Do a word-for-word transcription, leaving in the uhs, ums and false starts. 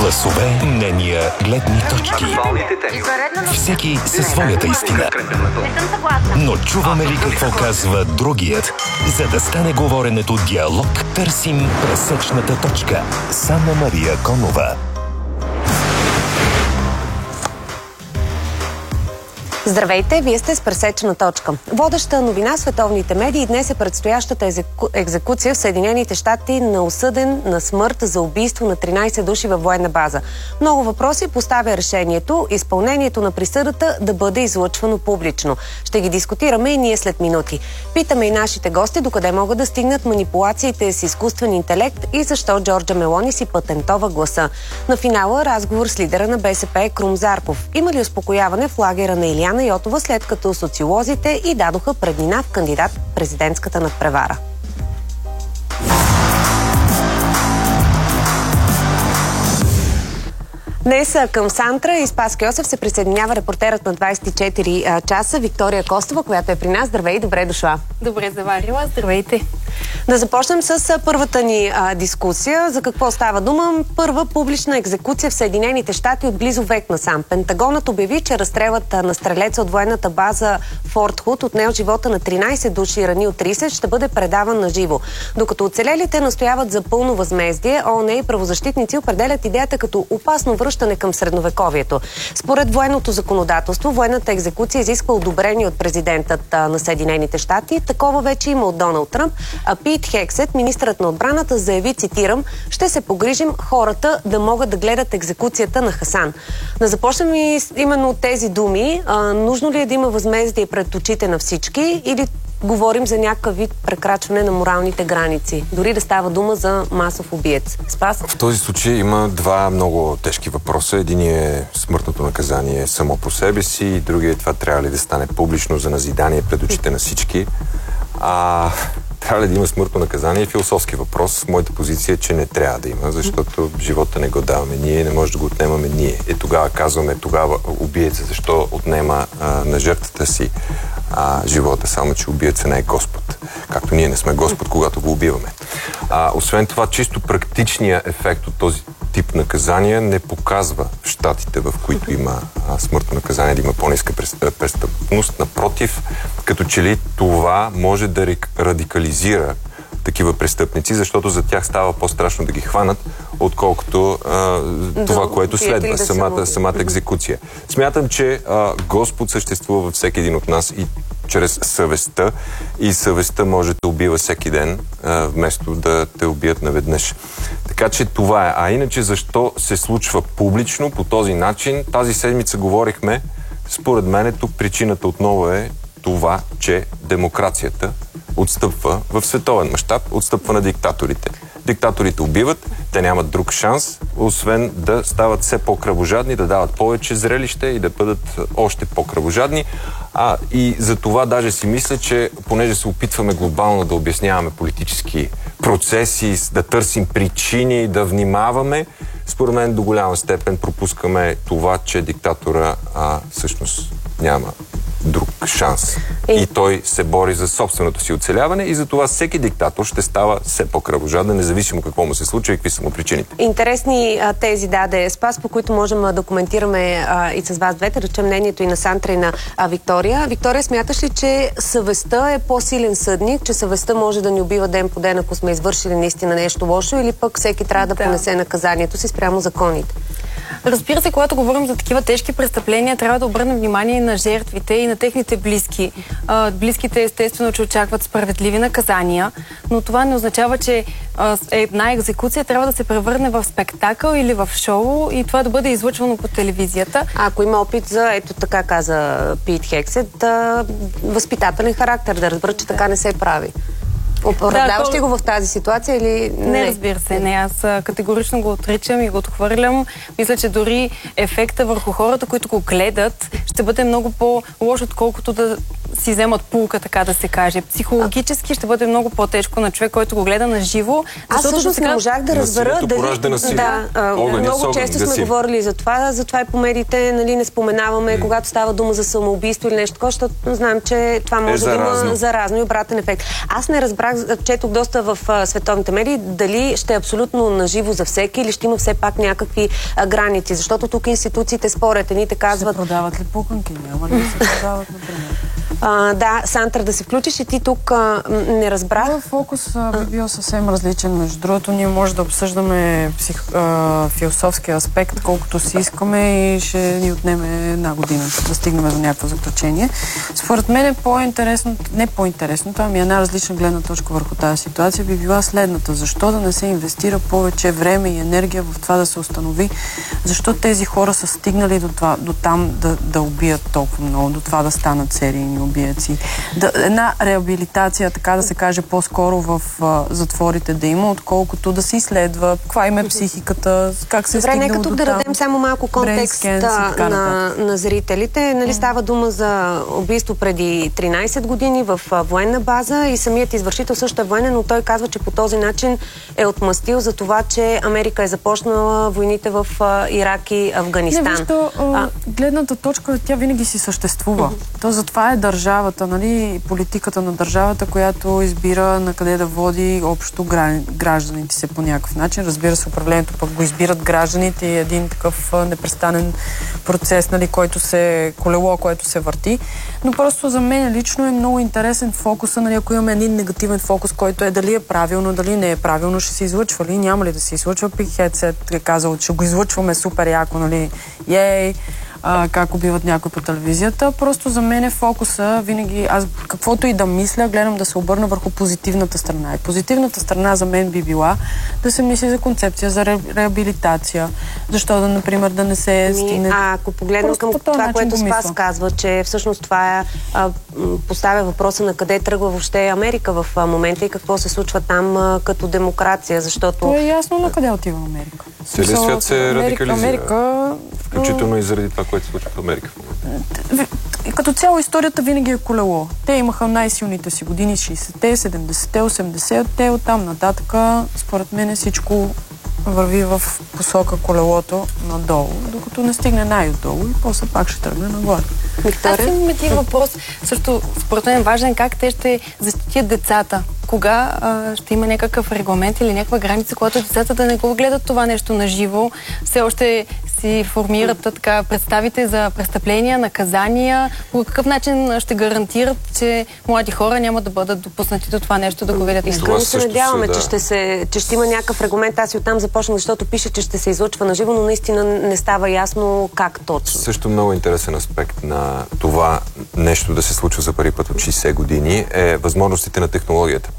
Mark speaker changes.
Speaker 1: Гласове, мнения, гледни точки. Всеки със своята истина. Но чуваме ли какво казва другият? За да стане говоренето диалог, търсим пресечната точка. с Анна-Мария Конова.
Speaker 2: Здравейте, вие сте с пресечна точка. Водеща новина в световните медии днес е предстоящата екзеку... екзекуция в Съединените щати на осъден на смърт за убийство на тринайсет души във военна база. Много въпроси поставя решението изпълнението на присъдата да бъде излъчвано публично. Ще ги дискутираме и ние след минути. Питаме и нашите гости докъде могат да стигнат манипулациите с изкуствен интелект и защо Джорджа Мелони си патентова гласа. На финала разговор с лидера на БСП Крум Зарков. Има ли успокояване в лагера на Илияна Йотова, след като социолозите и дадоха преднина в кандидат в президентската надпревара? Днес към Сантра и Спаски Йосиф се присъединява репортерът на двайсет и четири часа Виктория Костова, която е при нас. Здравей, добре дошла.
Speaker 3: Добре заварила, здравейте.
Speaker 2: Да започнем с първата ни а, дискусия. За какво става дума? Първа публична екзекуция в Съединените щати от близо век насам. Пентагонът обяви, че разстрелът на стрелеца от военната база Форт Худ, отнел живота на тринайсет души и рани от трийсет, ще бъде предаван на живо. Докато оцелелите настояват за пълно възмездие, ООН и правозащитници определят идеята като опасно връщане към средновековието. Според военното законодателство, военната екзекуция изисква одобрение от президентът на Съединените щати. Такова вече има от Доналд Тръмп. А Пит Хексет, министърът на отбраната, заяви, цитирам: "Ще се погрижим хората да могат да гледат екзекуцията на Хасан." Да започнем и именно от тези думи. А, нужно ли е да има възмездие пред очите на всички, или говорим за някакъв вид прекрачване на моралните граници, дори да става дума за масов убиец? Спас?
Speaker 4: В този случай има два много тежки въпроса. Единият е смъртното наказание само по себе си, и другият е това трябва ли да стане публично за назидание пред очите на всички. А трябва ли да има смъртно наказание е философски въпрос. Моята позиция е, че не трябва да има, защото живота не го даваме ние, не може да го отнемаме ние. И тогава казваме, тогава убиеца защо отнема а, на жертвата си а, живота, само че убиеца не е Господ. Както ние не сме Господ, когато го убиваме. А, освен това, чисто практичният ефект от този тип наказания не показва в щатите, в които има а, смъртно наказание, да има по-ниска престъпност. Напротив, като че ли това може да радикализира такива престъпници, защото за тях става по-страшно да ги хванат, отколкото а, това, което следва, да самата, самата екзекуция. Смятам, че а, Господ съществува във всеки един от нас и чрез съвестта, и съвестта може да убива всеки ден, а, вместо да те убият наведнъж. Така че това е. А иначе защо се случва публично по този начин? Тази седмица говорихме, според мен тук причината отново е това, че демокрацията отстъпва в световен мащаб, отстъпва на диктаторите. Диктаторите убиват, те нямат друг шанс, освен да стават все по-кръвожадни, да дават повече зрелище и да бъдат още по-кръвожадни. А и за това даже си мисля, че понеже се опитваме глобално да обясняваме политически процеси, да търсим причини, да внимаваме, според мен до голяма степен пропускаме това, че диктатора а, всъщност няма друг шанс. И... и той се бори за собственото си оцеляване и за това всеки диктатор ще става все по-кръвожаден, независимо какво му се случи и какви са му причините.
Speaker 2: Интересни а, тези даде Спас, по които можем да документираме а, и с вас двете, речем мнението и на Сантра, и на а, Виктория. Виктория, смяташ ли, че съвестта е по-силен съдник, че съвестта може да ни убива ден по ден, ако сме извършили наистина нещо лошо, или пък всеки трябва да, да понесе наказанието си спрямо законите?
Speaker 3: Разбира се, когато говорим за такива тежки престъпления, трябва да обърнем внимание на жертвите и на техните близки. А, близките естествено, че очакват справедливи наказания, но това не означава, че а, една екзекуция трябва да се превърне в спектакъл или в шоу и това да бъде излъчвано по телевизията.
Speaker 2: А ако има опит за, ето така каза Пит Хексет, да, възпитателен характер, да разберат, че да. така не се прави. Оправдаваш ли го в тази ситуация или не?
Speaker 3: Не, разбира се, не. Аз категорично го отричам и го отхвърлям. Мисля, че дори ефекта върху хората, които го гледат, ще бъде много по-лош, отколкото да си вземат пулка, така да се каже. Психологически ще бъде много по-тежко на човек, който го гледа на живо.
Speaker 2: Аз всъщност сега... не можах да разбера дали... Да, а, много често сме говорили за това, затова и по медиите, нали, не споменаваме, mm. когато става дума за самоубийство или нещо такова, защото знаем, че това може е да има заразно и обратен ефект. Аз не разбрах, четох доста в а, световните медии, дали ще е абсолютно наживо за всеки или ще има все пак някакви а, граници, защото тук институциите спорят, едните казват...
Speaker 5: Се продават ли пуканки? Няма ли да се продават, например?
Speaker 2: А, да, Сантра, да се включиш и ти тук а, не разбрах.
Speaker 5: Това фокус а, би бил съвсем различен. Между другото, ние може да обсъждаме псих, а, философския аспект, колкото си искаме и ще ни отнеме една година да стигнем до някакво заключение. Според мен е по-интересно, не по-интересното, ами една различна гледна точка върху тази ситуация би била следната. Защо да не се инвестира повече време и енергия в това да се установи? Защо тези хора са стигнали до, това, до там да, да убият толкова много, до това да станат серийни убиеци? Да, една реабилитация, така да се каже, по-скоро в а, затворите да има, отколкото да се изследва каква им е психиката, как се е стигнало до там.
Speaker 2: Добре, нека тук да дадем само малко контекст на, на зрителите. Нали, става дума за убийство преди тринайсет години в а, военна база и самият извършител също е военен, но той казва, че по този начин е отмъстил за това, че Америка е започнала войните в а, Ирак и Афганистан.
Speaker 5: Не, вижте, а, гледната точка, тя винаги си съществува. Uh-huh. То затова е държавата, нали, политиката на държавата, която избира на къде да води общо гражданите се по някакъв начин. Разбира се, управлението пък го избират гражданите и един такъв непрестанен процес, нали, който се, колело, което се върти. Но просто за мен лично е много интересен фокуса, нали, ако имаме един негативен фокус, който е дали е правилно, дали не е правилно, ще се излъчва ли, няма ли да се излъчва. Пик Хедсет е казал, че го излъчваме супер яко, нали, ей, а, как убиват някой по телевизията. Просто за мен е фокуса винаги, аз каквото и да мисля, гледам да се обърна върху позитивната страна. И позитивната страна за мен би била да се мисли за концепция за ре, реабилитация. Защо да, например, да не се стигне...
Speaker 2: А ако погледнем към това, което Спас казва, че всъщност това е, а, поставя въпроса на къде тръгва въобще Америка в а, момента и какво се случва там а, като демокрация, защото...
Speaker 5: То е ясно на къде отива Америка.
Speaker 4: Целият свят се радикализира.
Speaker 5: Америка...
Speaker 4: Включително и заради това, което се случва в Америка.
Speaker 5: Като цяло историята винаги е колело. Те имаха най-силните си години, шейсетте, седемдесетте, осемдесетте, оттам нататък, според мен всичко върви в посока колелото надолу, докато не стигне най-отдолу и после пак ще тръгне нагоре.
Speaker 3: Аз имам един въпрос, също според мен е важен, как те ще защитят децата. Кога а, ще има някакъв регламент или някаква граница, когато децата да не го гледат това нещо на живо, все още си формират така представите за престъпления, наказания, по какъв начин ще гарантират, че млади хора няма да бъдат допуснати до това нещо да го видят.
Speaker 2: Искрено се надяваме, да. че, ще се, че ще има някакъв регламент. Аз и оттам започнах, защото пише, че ще се излъчва на живо, но наистина не става ясно как точно.
Speaker 4: Също много интересен аспект на това нещо да се случва за първи път от шейсет години е възможностите на технологията.